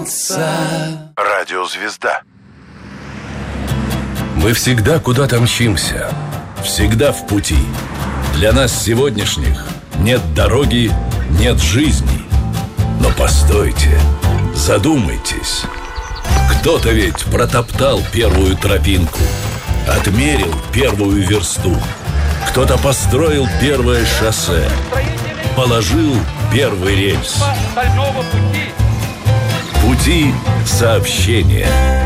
снится. Радиозвезда. Мы всегда куда-то мчимся, всегда в пути. Для нас сегодняшних нет дороги, нет жизни. Но постойте, задумайтесь. Кто-то ведь протоптал первую тропинку, отмерил первую версту. Кто-то построил первое шоссе, положил первый рельс. Пути сообщения.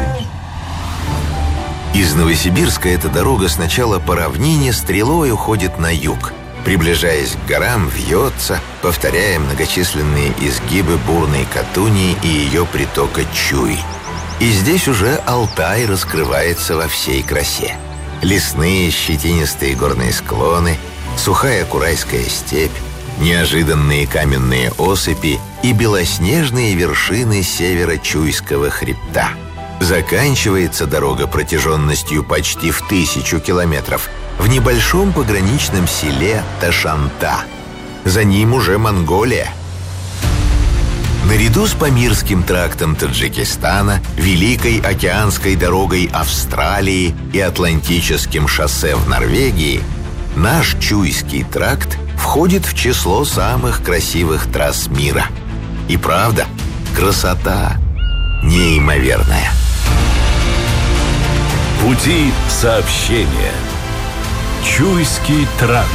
Из Новосибирска эта дорога сначала по равнине стрелой уходит на юг. Приближаясь к горам, вьется, повторяя многочисленные изгибы бурной Катунии и ее притока Чуй. И здесь уже Алтай раскрывается во всей красе. Лесные щетинистые горные склоны, сухая Курайская степь, неожиданные каменные осыпи и белоснежные вершины северо-Чуйского хребта. Заканчивается дорога протяженностью почти в 1000 километров в небольшом пограничном селе Ташанта. За ним уже Монголия. Наряду с Памирским трактом Таджикистана, Великой океанской дорогой Австралии и Атлантическим шоссе в Норвегии, наш Чуйский тракт входит в число самых красивых трасс мира. И правда, красота неимоверная. Пути сообщения. Чуйский тракт.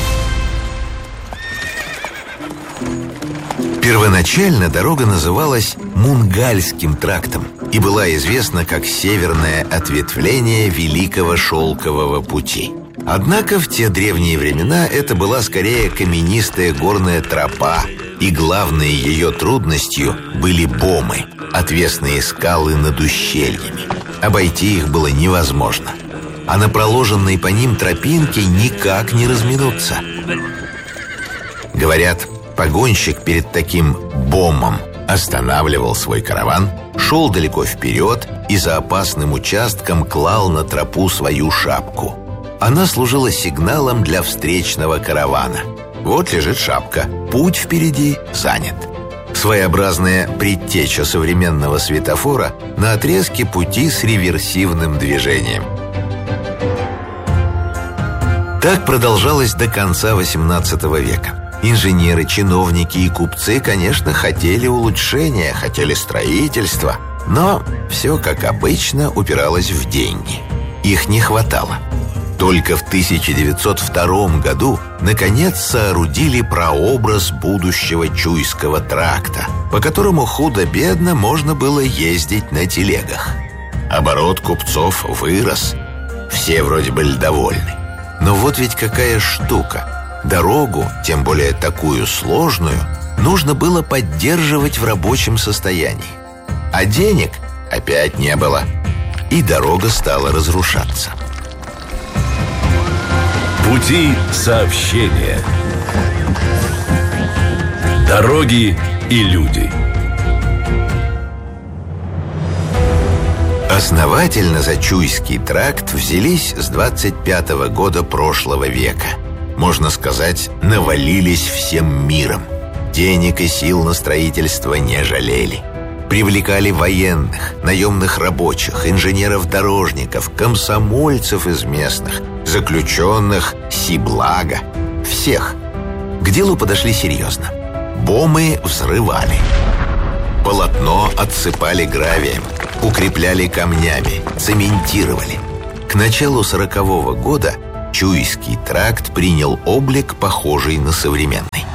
Первоначально дорога называлась Мунгальским трактом и была известна как северное ответвление Великого Шелкового пути. Однако в те древние времена это была скорее каменистая горная тропа, и главной ее трудностью были бомы, отвесные скалы над ущельями. Обойти их было невозможно, а на проложенной по ним тропинке никак не разминуться. Говорят, погонщик перед таким бомом останавливал свой караван, шел далеко вперед и за опасным участком клал на тропу свою шапку. Она служила сигналом для встречного каравана. Вот лежит шапка, путь впереди занят. Своеобразная предтеча современного светофора на отрезке пути с реверсивным движением. Так продолжалось до конца XVIII века. Инженеры, чиновники и купцы, конечно, хотели улучшения, хотели строительства, но все, как обычно, упиралось в деньги. Их не хватало. Только в 1902 году наконец соорудили прообраз будущего Чуйского тракта, по которому худо-бедно можно было ездить на телегах. Оборот купцов вырос. Все вроде были довольны. Но вот ведь какая штука. Дорогу, тем более такую сложную, нужно было поддерживать в рабочем состоянии. А денег опять не было. И дорога стала разрушаться. Пути сообщения. Дороги и люди. Основательно за Чуйский тракт взялись с 25-го года прошлого века. Можно сказать, навалились всем миром. Денег и сил на строительство не жалели. Привлекали военных, наемных рабочих, инженеров-дорожников, комсомольцев из местных, заключенных, сиблага, всех. К делу подошли серьезно. Бомы взрывали. Полотно отсыпали гравием, укрепляли камнями, цементировали. К началу 40-го года Чуйский тракт принял облик, похожий на современный.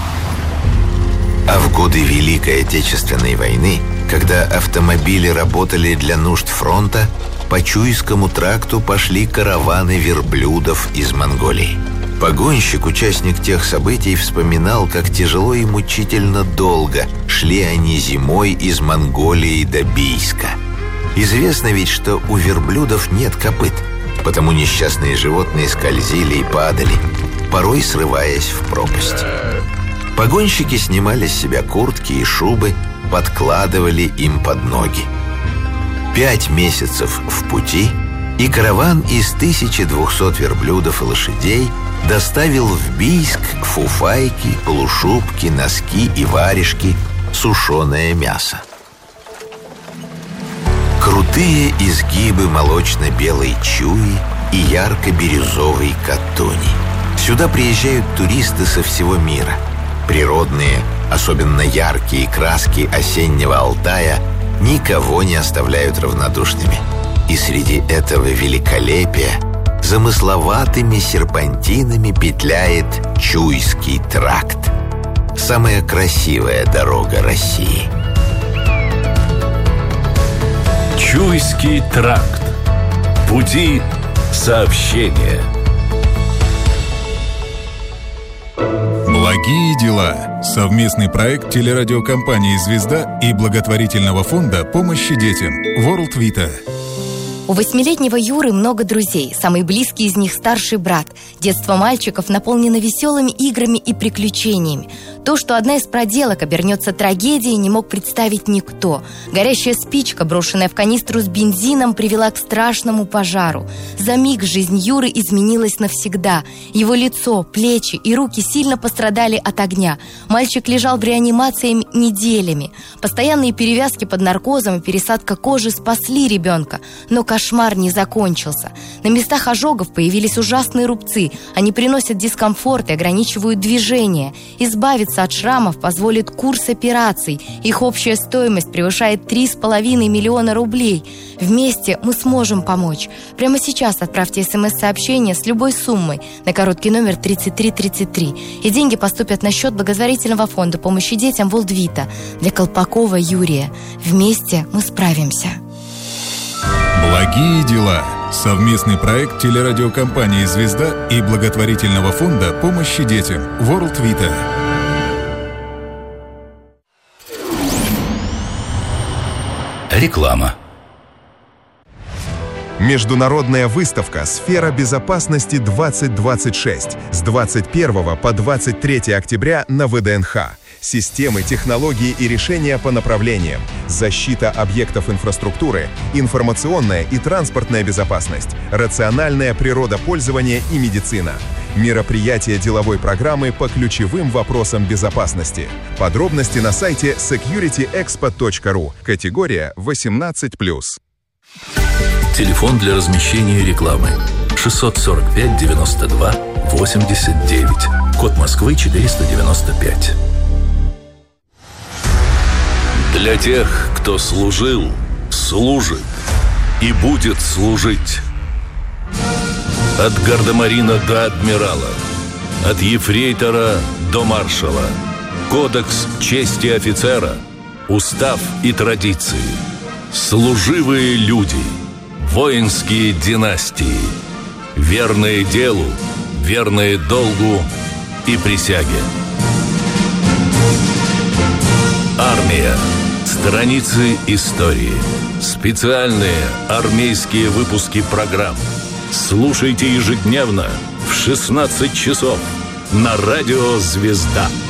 А в годы Великой Отечественной войны, когда автомобили работали для нужд фронта, по Чуйскому тракту пошли караваны верблюдов из Монголии. Погонщик, участник тех событий, вспоминал, как тяжело и мучительно долго шли они зимой из Монголии до Бийска. Известно ведь, что у верблюдов нет копыт, потому несчастные животные скользили и падали, порой срываясь в пропасть. Погонщики снимали с себя куртки и шубы, подкладывали им под ноги. 5 месяцев в пути, и караван из 1200 верблюдов и лошадей доставил в Бийск фуфайки, полушубки, носки и варежки, сушеное мясо. Крутые изгибы молочно-белой Чуи и ярко-бирюзовой Катуни. Сюда приезжают туристы со всего мира. Природные, особенно яркие краски осеннего Алтая никого не оставляют равнодушными. И среди этого великолепия замысловатыми серпантинами петляет Чуйский тракт. Самая красивая дорога России. Чуйский тракт. Пути сообщения. Благие дела. Совместный проект телерадиокомпании «Звезда» и благотворительного фонда помощи детям World Vita. У 8-летнего Юры много друзей. Самый близкий из них – старший брат. Детство мальчиков наполнено веселыми играми и приключениями. То, что одна из проделок обернется трагедией, не мог представить никто. Горящая спичка, брошенная в канистру с бензином, привела к страшному пожару. За миг жизнь Юры изменилась навсегда. Его лицо, плечи и руки сильно пострадали от огня. Мальчик лежал в реанимации неделями. Постоянные перевязки под наркозом и пересадка кожи спасли ребенка. Но кошмар не закончился. На местах ожогов появились ужасные рубцы. Они приносят дискомфорт и ограничивают движение. Избавиться от шрамов позволит курс операций. Их общая стоимость превышает 3,5 миллиона рублей. Вместе мы сможем помочь. Прямо сейчас отправьте СМС-сообщение с любой суммой на короткий номер 3333. И деньги поступят на счет благотворительного фонда помощи детям World Vita для Колпакова Юрия. Вместе мы справимся. Благие дела. Совместный проект телерадиокомпании «Звезда» и благотворительного фонда помощи детям World Vita. Реклама. Международная выставка «Сфера безопасности-2026» с 21 по 23 октября на ВДНХ. Системы, технологии и решения по направлениям: защита объектов инфраструктуры, информационная и транспортная безопасность, рациональное природопользование и медицина. Мероприятия деловой программы по ключевым вопросам безопасности. Подробности на сайте securityexpo.ru. Категория 18+. Телефон для размещения рекламы 645 92 89. Код Москвы 495. Для тех, кто служил, служит и будет служить. От гардемарина до адмирала, от ефрейтора до маршала. Кодекс чести офицера, устав и традиции. Служивые люди, воинские династии, верные делу, верные долгу и присяге. Армия. Страницы истории. Специальные армейские выпуски программ. Слушайте ежедневно в 16 часов на радио «Звезда».